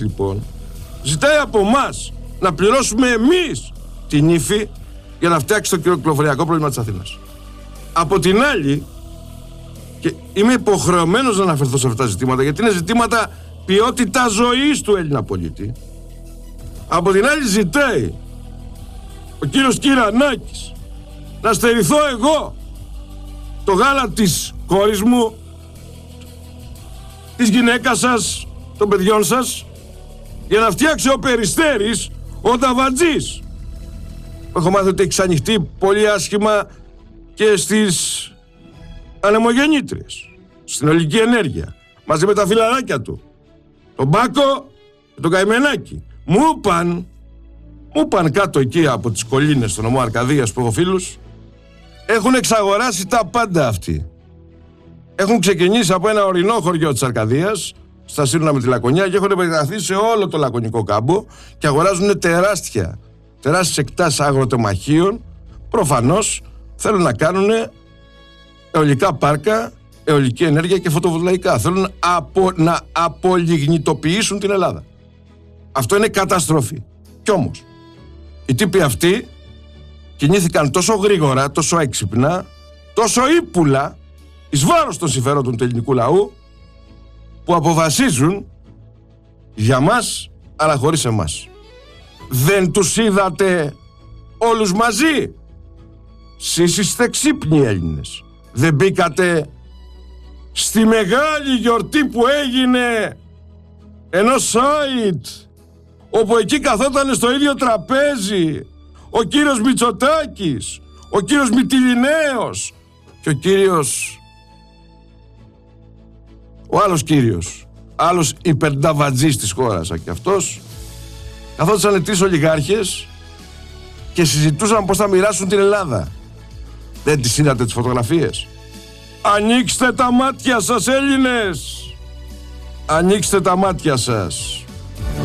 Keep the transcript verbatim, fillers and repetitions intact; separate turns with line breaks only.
λοιπόν ζητάει από εμάς να πληρώσουμε εμείς την ύφη για να φτιάξει το κυκλοφοριακό πρόβλημα της Αθήνας. Από την άλλη, και είμαι υποχρεωμένος να αναφερθώ σε αυτά τα ζητήματα, γιατί είναι ζητήματα ποιότητα ζωής του Έλληνα πολίτη. Από την άλλη ζητάει ο κύριος Κυρανάκης να στερηθώ εγώ το γάλα της κόρης μου, της γυναίκας σας, των παιδιών σας, για να φτιάξει ο Περιστέρης, ο Νταβαντζής. Έχω μάθει ότι έχει ξανοιχτεί πολύ άσχημα και στις ανεμογεννήτριες, στην ολική ενέργεια, μαζί με τα φιλαράκια του, τον Μπάκο και τον Καημενάκη. Μου είπαν, μου είπαν κάτω εκεί από τις κολλήνες του νομού Αρκαδίας που έχω φίλους, έχουν εξαγοράσει τα πάντα αυτοί. Έχουν ξεκινήσει από ένα ορεινό χωριό της Αρκαδίας, στα σύνορα με τη Λακωνία, και έχουν επεκταθεί σε όλο το λακωνικό κάμπο και αγοράζουν τεράστια, τεράστιες εκτάσεις αγροτεμαχίων. Προφανώς θέλουν να κάνουν αιωλικά πάρκα, αιωλική ενέργεια και φωτοβολταϊκά. Θέλουν απο, να απολιγνητοποιήσουν την Ελλάδα. Αυτό είναι καταστροφή. Κι όμως, οι τύποι αυτοί κινήθηκαν τόσο γρήγορα, τόσο έξυπνα, τόσο ύπουλα, εις βάρος των συμφερόντων του ελληνικού λαού, που αποφασίζουν για μας, αλλά χωρίς εμάς. Δεν τους είδατε όλους μαζί? Σεις είστε ξύπνοι Έλληνες. Δεν μπήκατε στη μεγάλη γιορτή που έγινε ενός σάιτ, όπου εκεί καθόταν στο ίδιο τραπέζι ο κύριος Μητσοτάκης, ο κύριος Μυτιληναίος και ο κύριος, ο άλλος κύριος, άλλος υπερνταβατζής της χώρας και αυτός. Καθόντουσαν τρεις ολιγάρχες και συζητούσαν πώς θα μοιράσουν την Ελλάδα. Δεν τις είδατε τις φωτογραφίες? Ανοίξτε τα μάτια σας Έλληνες! Ανοίξτε τα μάτια σας!